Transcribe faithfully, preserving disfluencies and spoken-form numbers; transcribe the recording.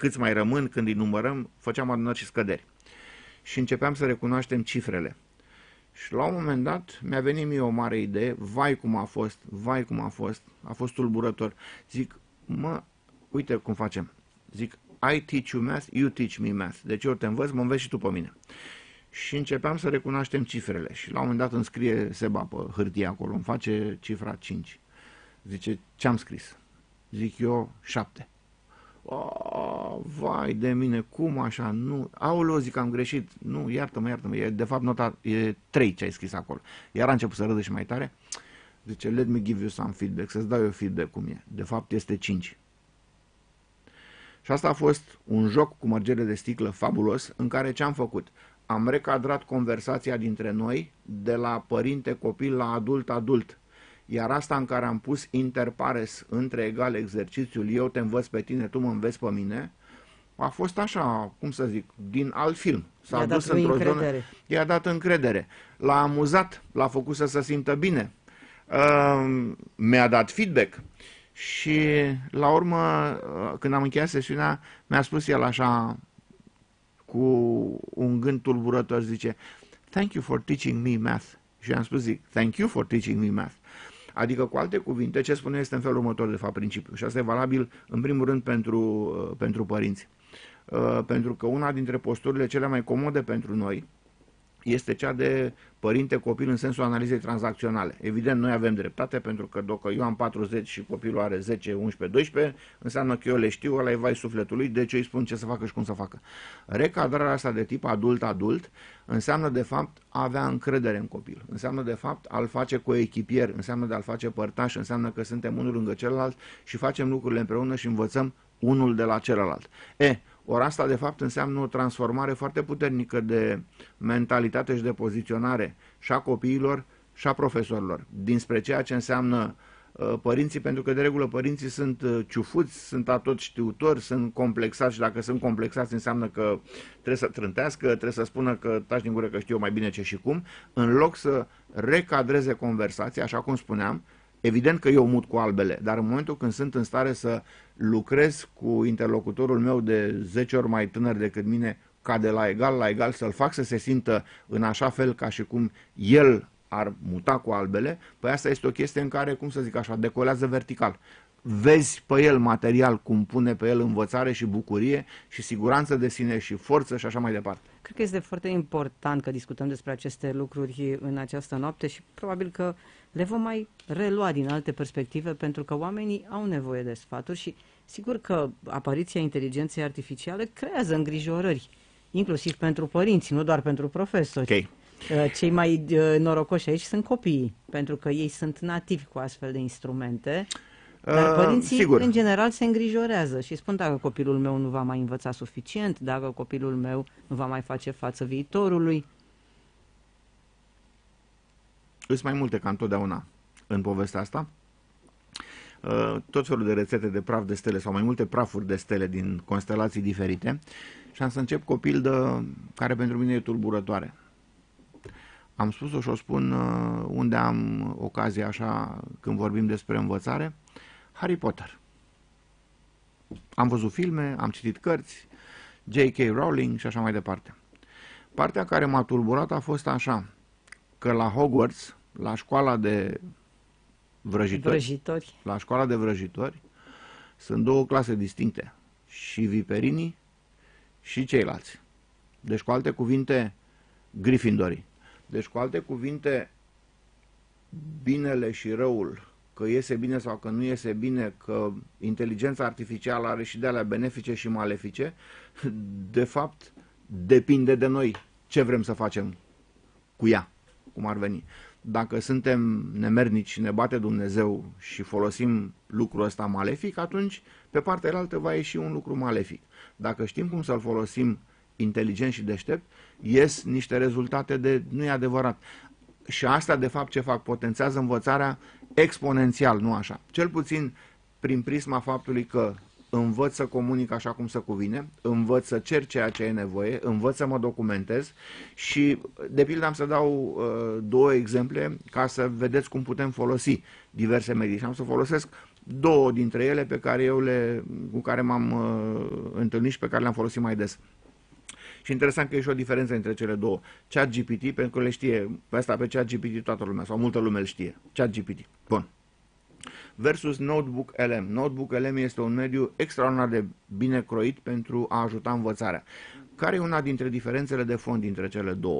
câți mai rămân, când îi numărăm, făceam adunări și scăderi. Și începeam să recunoaștem cifrele. Și la un moment dat mi-a venit mie o mare idee, vai cum a fost, vai cum a fost, a fost tulburător. Zic, mă, uite cum facem. Zic, I teach you math, you teach me math. Deci eu te învăț, mă înveți și tu pe mine. Și începeam să recunoaștem cifrele. Și la un moment dat îmi scrie Seba pe hârtie acolo, îmi face cifra cinci. Zice, ce-am scris? Zic eu, șapte. Oh, vai de mine, cum așa? Nu, aoleu, zic, am greșit. Nu, iartă-mă, iartă-mă, e, de fapt nota e trei ce ai scris acolo. Iar a început să râdă și mai tare. Zice, let me give you some feedback, să-ți dau eu feedback cum e. De fapt este cinci. Și asta a fost un joc cu mărgele de sticlă fabulos, în care ce am făcut? Am recadrat conversația dintre noi de la părinte-copil la adult-adult. Iar asta în care am pus interpares între egal exercițiul, eu te învăț pe tine, tu mă înveți pe mine, a fost așa, cum să zic, din alt film. S-a dus într-o zonă, i-a dat încredere. L-a amuzat, l-a făcut să se simtă bine. Uh, mi-a dat feedback. Și la urmă, când am încheiat sesiunea, mi-a spus el așa, cu un gând tulburător, zice, thank you for teaching me math. Și am spus, zic, thank you for teaching me math. Adică, cu alte cuvinte, ce spune este în felul următor, de fapt, principiul. Și asta e valabil, în primul rând, pentru, pentru părinți. Pentru că una dintre posturile cele mai comode pentru noi este cea de părinte-copil în sensul analizei tranzacționale. Evident, noi avem dreptate, pentru că dacă eu am patruzeci și copilul are zece, unsprezece, doisprezece, înseamnă că eu le știu, ăla e vai sufletului, deci eu îi spun ce să facă și cum să facă. Recadrarea asta de tip adult-adult înseamnă, de fapt, a avea încredere în copil. Înseamnă, de fapt, a-l face coechipier, înseamnă de a-l face părtaș, înseamnă că suntem unul lângă celălalt și facem lucrurile împreună și învățăm unul de la celălalt. E, ori asta, de fapt, înseamnă o transformare foarte puternică de mentalitate și de poziționare și a copiilor și a profesorilor, dinspre ceea ce înseamnă uh, părinții, pentru că, de regulă, părinții sunt uh, ciufuți, sunt atot știutori, sunt complexați și dacă sunt complexați înseamnă că trebuie să trântească, trebuie să spună că taci din gură că știu eu mai bine ce și cum, în loc să recadreze conversația, așa cum spuneam. Evident că eu mut cu albele, dar în momentul când sunt în stare să lucrez cu interlocutorul meu de zece ori mai tânăr decât mine, ca de la egal la egal, să-l fac să se simtă în așa fel ca și cum el ar muta cu albele, păi asta este o chestie în care, cum să zic așa, decolează vertical. Vezi pe el material cum pune pe el învățare și bucurie și siguranță de sine și forță și așa mai departe. Cred că este foarte important că discutăm despre aceste lucruri în această noapte și probabil că le vom mai relua din alte perspective, pentru că oamenii au nevoie de sfaturi și sigur că apariția inteligenței artificiale creează îngrijorări, inclusiv pentru părinți, nu doar pentru profesori. Okay. Cei mai norocoși aici sunt copiii, pentru că ei sunt nativi cu astfel de instrumente. Dar părinții, uh, în general, se îngrijorează și spun dacă copilul meu nu va mai învăța suficient, dacă copilul meu nu va mai face față viitorului. Sunt mai multe ca întotdeauna în povestea asta. Uh, tot felul de rețete de praf de stele sau mai multe prafuri de stele din constelații diferite. Și am să încep cu o pildă care pentru mine e tulburătoare. Am spus-o și o spun uh, unde am ocazia așa când vorbim despre învățare. Harry Potter. Am văzut filme, am citit cărți, J K Rowling și așa mai departe. Partea care m-a tulburat a fost așa, că la Hogwarts, la școala de vrăjitori, vrăjitori. la școala de vrăjitori, sunt două clase distincte, și viperinii și ceilalți. Deci, cu alte cuvinte, Gryffindorii. Deci, cu alte cuvinte, binele și răul, că iese bine sau că nu iese bine, că inteligența artificială are și de alea benefice și malefice, de fapt, depinde de noi ce vrem să facem cu ea, cum ar veni. Dacă suntem nemernici și ne bate Dumnezeu și folosim lucrul ăsta malefic, atunci pe partea cealaltă va ieși un lucru malefic. Dacă știm cum să-l folosim inteligent și deștept, ies niște rezultate de nu e adevărat. Și asta, de fapt, ce fac? Potențează învățarea exponențial, nu așa. Cel puțin prin prisma faptului că învăț să comunic așa cum se cuvine, învăț să cer ceea ce e nevoie, învăț să mă documentez și, de pildă, am să dau uh, două exemple ca să vedeți cum putem folosi diverse medii. Și am să folosesc două dintre ele pe care eu le, cu care m-am uh, întâlnit și pe care le-am folosit mai des. Și interesant că e și o diferență între cele două. ChatGPT, pentru că le știe, pe asta pe ChatGPT toată lumea, sau multă lume îl știe. ChatGPT. Bun. Versus Notebook L M. Notebook L M este un mediu extraordinar de bine croit pentru a ajuta învățarea. Care e una dintre diferențele de fond dintre cele două?